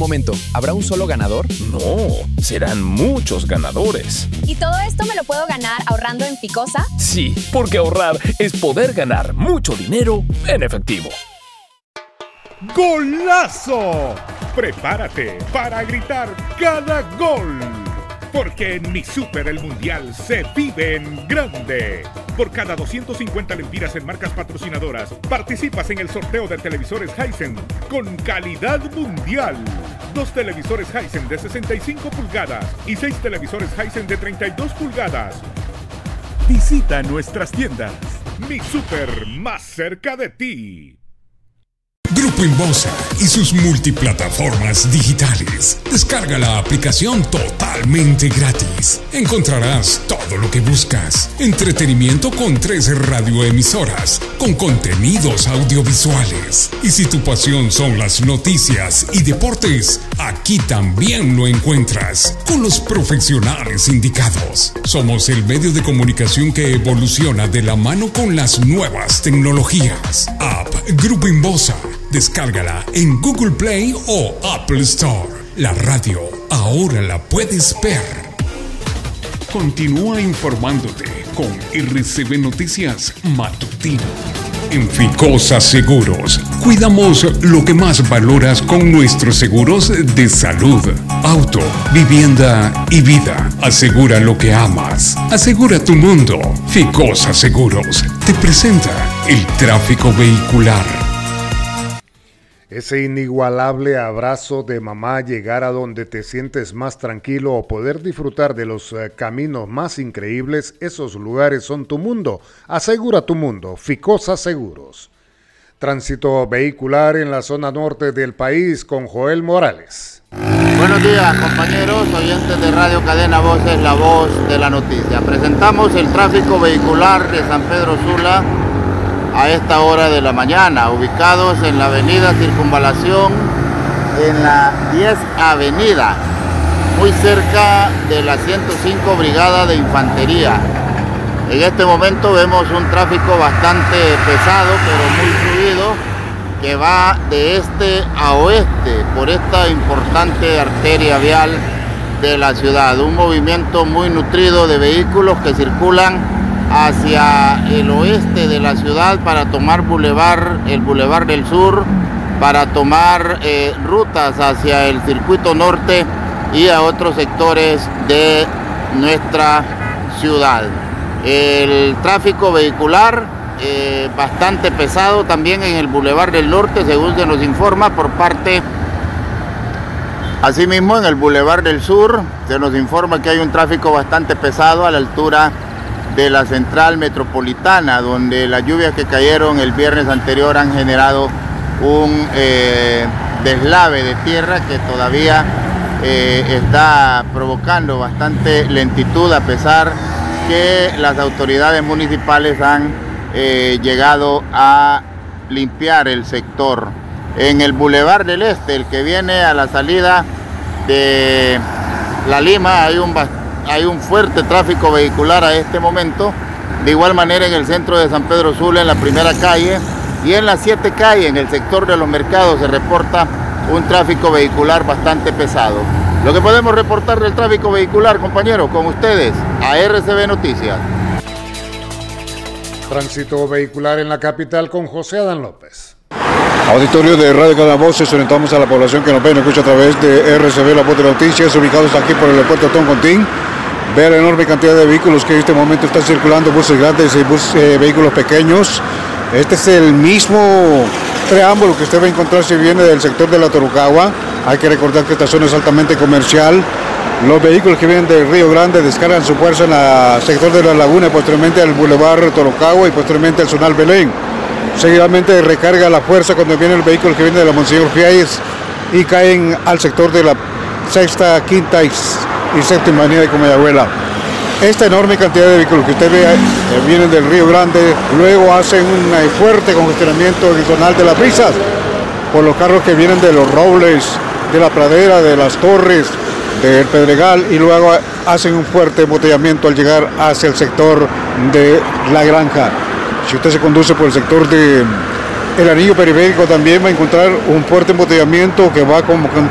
momento, ¿habrá un solo ganador? No, serán muchos ganadores. ¿Y todo esto me lo puedo ganar ahorrando en Ficosa? Sí, porque ahorrar es poder ganar mucho dinero en efectivo. ¡Golazo! Prepárate para gritar cada gol. Porque en Mi Súper el Mundial se vive en grande. Por cada 250 lempiras en marcas patrocinadoras, participas en el sorteo de televisores Hisense con calidad mundial. 2 televisores Hisense de 65 pulgadas y 6 televisores Hisense de 32 pulgadas. Visita nuestras tiendas. Mi Súper, más cerca de ti. Grupo Inbosa y sus multiplataformas digitales. Descarga la aplicación totalmente gratis. Encontrarás todo lo que buscas. Entretenimiento con 13 radioemisoras, con contenidos audiovisuales. Y si tu pasión son las noticias y deportes, aquí también lo encuentras, con los profesionales indicados. Somos el medio de comunicación que evoluciona de la mano con las nuevas tecnologías. App Grupo Inbosa. Descárgala en Google Play o Apple Store. La radio ahora la puedes ver. Continúa informándote con RCB Noticias Matutino. En Ficosa Seguros, cuidamos lo que más valoras con nuestros seguros de salud, auto, vivienda y vida. Asegura lo que amas. Asegura tu mundo. Ficosa Seguros te presenta el tráfico vehicular. Ese inigualable abrazo de mamá, llegar a donde te sientes más tranquilo o poder disfrutar de los caminos más increíbles, esos lugares son tu mundo. Asegura tu mundo, Ficosa Seguros. Tránsito vehicular en la zona norte del país con Joel Morales. Buenos días, compañeros, oyentes de Radio Cadena Voces, la voz de la noticia. Presentamos el tráfico vehicular de San Pedro Sula a esta hora de la mañana, ubicados en la avenida Circunvalación, en la 10 Avenida, muy cerca de la 105 Brigada de Infantería. En este momento vemos un tráfico bastante pesado, pero muy fluido, que va de este a oeste por esta importante arteria vial de la ciudad. Un movimiento muy nutrido de vehículos que circulan hacia el oeste de la ciudad para tomar el Boulevard del Sur, para tomar rutas hacia el Circuito Norte y a otros sectores de nuestra ciudad. El tráfico vehicular bastante pesado también en el Boulevard del Norte, según se nos informa por parte. Asimismo, en el Boulevard del Sur se nos informa que hay un tráfico bastante pesado a la altura de la central metropolitana, donde las lluvias que cayeron el viernes anterior han generado un deslave de tierra que todavía está provocando bastante lentitud, a pesar que las autoridades municipales han llegado a limpiar el sector. En el Boulevard del Este, el que viene a la salida de La Lima, hay un fuerte tráfico vehicular a este momento. De igual manera en el centro de San Pedro Sula, en la primera calle y en la 7 calle, en el sector de los mercados, se reporta un tráfico vehicular bastante pesado. Lo que podemos reportar del tráfico vehicular, compañeros, con ustedes, a RCB Noticias. Tránsito vehicular en la capital con José Adán López. Auditorio de Radio Cadena Voces, orientamos a la población que nos ve y nos escucha a través de RCB, la voz de noticias, ubicados aquí por el aeropuerto Toncontín. Ve la enorme cantidad de vehículos que en este momento están circulando, buses grandes y vehículos pequeños. Este es el mismo preámbulo que usted va a encontrar si viene del sector de la Torucagua. Hay que recordar que esta zona es altamente comercial. Los vehículos que vienen del Río Grande descargan su fuerza en el sector de la Laguna, y posteriormente al Boulevard Torucagua y posteriormente al Zonal Belén. Seguidamente recarga la fuerza cuando viene el vehículo que viene de la Monseñor Fialles y caen al sector de la sexta, quinta y séptima avenida de Comayagüela. Esta enorme cantidad de vehículos que usted ve vienen del Río Grande, luego hacen un fuerte congestionamiento en el Zonal de las Brisas por los carros que vienen de Los Robles, de la Pradera, de Las Torres, del Pedregal, y luego hacen un fuerte embotellamiento al llegar hacia el sector de La Granja. Si usted se conduce por el sector de el anillo periférico, también va a encontrar un fuerte embotellamiento que va como